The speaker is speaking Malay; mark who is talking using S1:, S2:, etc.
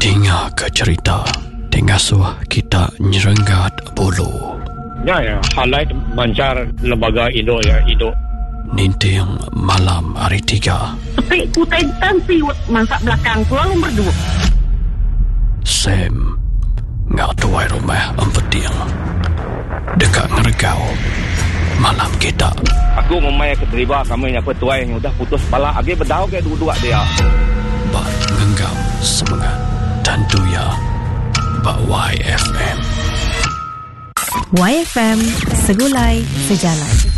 S1: Dengar ke cerita Tengah suah kita nyerenggat bulu.
S2: Ya, halai mancar lembaga Indo ya, Indo.
S1: Ninting malam hari 3.
S3: Tapi kutai tansi masak belakang pulang nombor 2.
S1: Sam ngak tuai rumah empeting dekat ngeregau malam kita.
S2: Aku memang keterlibat kami yang petuai yang udah putus kepala. Agi berdau ke dua-dua dia.
S1: Bak ngenggam semangat dan duya bak YFM.
S4: YFM, segulai sejalan.